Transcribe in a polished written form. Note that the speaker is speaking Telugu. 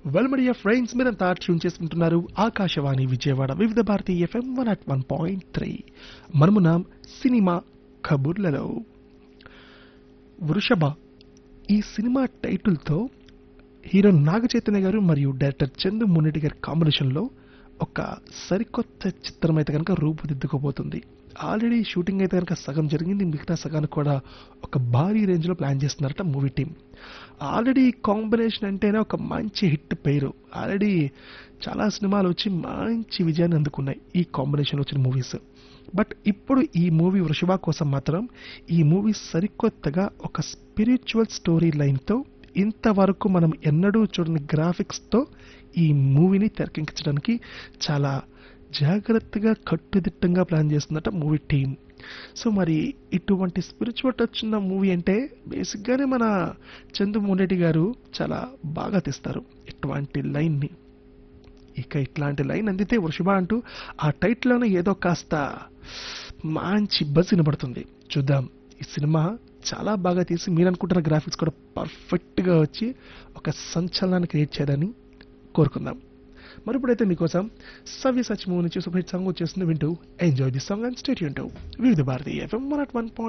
వెల్మడియా ఫ్రెండ్స్ మీరంతా ట్యూన్ చేసుకుంటున్నారు ఆకాశవాణి విజయవాడ వివిధ భారతి ఎఫ్ఎం 101.3 మనమున్నాం సినిమా కబుర్లలో. వృషభ ఈ సినిమా టైటిల్తో హీరో నాగ చైతన్య గారు మరియు డైరెక్టర్ చందు మున్నెడ్డి గారి కాంబినేషన్లో ఒక సరికొత్త చిత్రం అయితే కనుక రూపుదిద్దుకోబోతుంది. ఆల్రెడీ షూటింగ్ అయితే కనుక సగం జరిగింది, మిగతా సగానికి కూడా ఒక భారీ రేంజ్లో ప్లాన్ చేస్తున్నారట మూవీ టీం. ఆల్రెడీ కాంబినేషన్ అంటేనే ఒక మంచి హిట్ పేరు. ఆల్రెడీ చాలా సినిమాలు వచ్చి మంచి విజయాన్ని అందుకున్నాయి ఈ కాంబినేషన్లో వచ్చిన మూవీస్. బట్ ఇప్పుడు ఈ మూవీ వృషభ కోసం మాత్రం ఈ మూవీ సరికొత్తగా ఒక స్పిరిచువల్ స్టోరీ లైన్తో ఇంతవరకు మనం ఎన్నడూ చూడని గ్రాఫిక్స్తో ఈ మూవీని తెరకెక్కించడానికి చాలా జాగ్రత్తగా కట్టుదిట్టంగా ప్లాన్ చేస్తుందట మూవీ టీం. సో మరి ఇటువంటి స్పిరిచువల్ టచ్ ఉన్న మూవీ అంటే బేసిక్గానే మన చందు మున్నెడ్డి గారు చాలా బాగా తీస్తారు ఇటువంటి లైన్ని. ఇక ఇట్లాంటి లైన్ అందితే వృషభ అంటూ ఆ టైటిల్లోనే ఏదో కాస్త మంచి బజ్ వినబడుతుంది. చూద్దాం, ఈ సినిమా చాలా బాగా తీసి మీరు అనుకుంటున్న గ్రాఫిక్స్ కూడా పర్ఫెక్ట్గా వచ్చి ఒక సంచలనాన్ని క్రియేట్ చేయాలని కోరుకుందాం. మరి ఇప్పుడైతే మీకోసం సవ్య సచ్ మూవీ నుంచి సూపర్ హిట్ సాంగ్ వచ్చేస్తుంది. వింటూ enjoy the song and stay tuned to వివిధ భారతి ఎఫ్ఎం 101.